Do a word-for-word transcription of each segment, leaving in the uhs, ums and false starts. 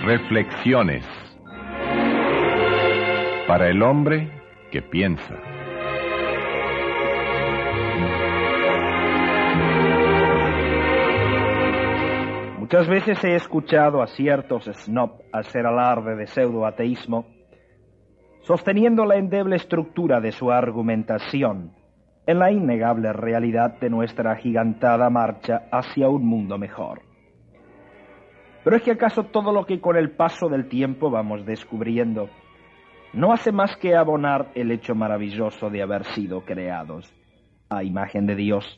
Reflexiones para el hombre que piensa. Muchas veces he escuchado a ciertos snob hacer alarde de pseudoateísmo, sosteniendo la endeble estructura de su argumentación en la innegable realidad de nuestra agigantada marcha hacia un mundo mejor. Pero es que acaso todo lo que con el paso del tiempo vamos descubriendo no hace más que abonar el hecho maravilloso de haber sido creados a imagen de Dios.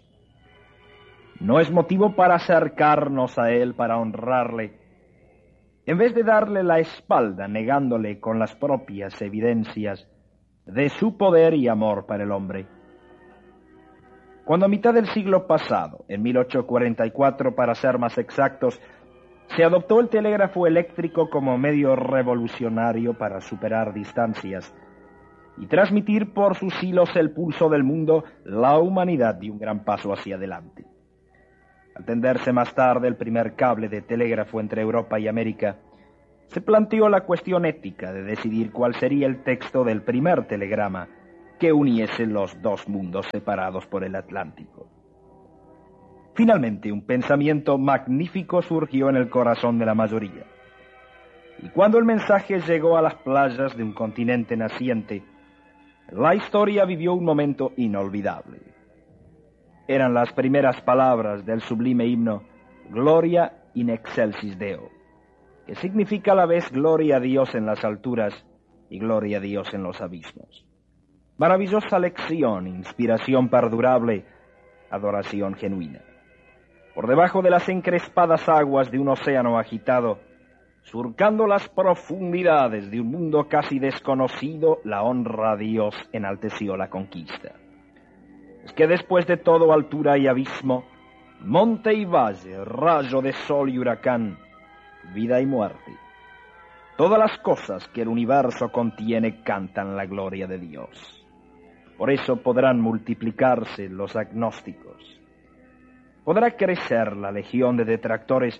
No es motivo para acercarnos a Él, para honrarle, en vez de darle la espalda, negándole con las propias evidencias de su poder y amor para el hombre. Cuando a mitad del siglo pasado, en mil ochocientos cuarenta y cuatro para ser más exactos, se adoptó el telégrafo eléctrico como medio revolucionario para superar distancias y transmitir por sus hilos el pulso del mundo, la humanidad dio un gran paso hacia adelante. Al tenderse más tarde el primer cable de telégrafo entre Europa y América, se planteó la cuestión ética de decidir cuál sería el texto del primer telegrama que uniese los dos mundos separados por el Atlántico. Finalmente, un pensamiento magnífico surgió en el corazón de la mayoría. Y cuando el mensaje llegó a las playas de un continente naciente, la historia vivió un momento inolvidable. Eran las primeras palabras del sublime himno Gloria in excelsis Deo, que significa a la vez gloria a Dios en las alturas y gloria a Dios en los abismos. Maravillosa lección, inspiración perdurable, adoración genuina. Por debajo de las encrespadas aguas de un océano agitado, surcando las profundidades de un mundo casi desconocido, la honra a Dios enalteció la conquista. Es que después de todo altura y abismo, monte y valle, rayo de sol y huracán, vida y muerte, todas las cosas que el universo contiene cantan la gloria de Dios. Por eso podrán multiplicarse los agnósticos. Podrá crecer la legión de detractores,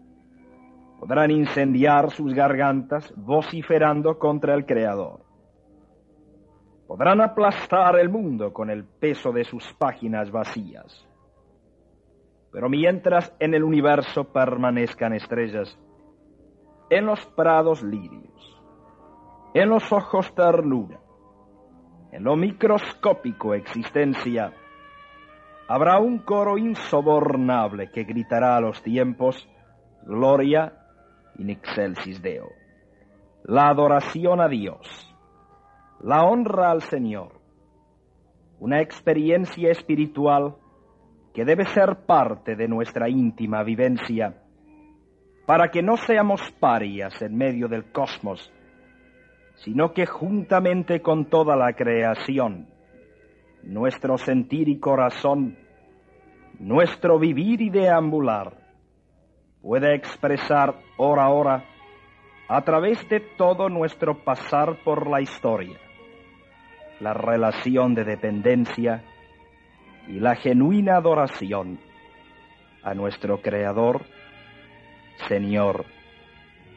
podrán incendiar sus gargantas vociferando contra el Creador. Podrán aplastar el mundo con el peso de sus páginas vacías. Pero mientras en el universo permanezcan estrellas, en los prados lirios, en los ojos ternura, en lo microscópico existencia, habrá un coro insobornable que gritará a los tiempos Gloria in excelsis Deo. La adoración a Dios, la honra al Señor, una experiencia espiritual que debe ser parte de nuestra íntima vivencia para que no seamos parias en medio del cosmos, sino que juntamente con toda la creación, nuestro sentir y corazón, nuestro vivir y deambular, puede expresar hora a hora, a través de todo nuestro pasar por la historia, la relación de dependencia y la genuina adoración a nuestro Creador, Señor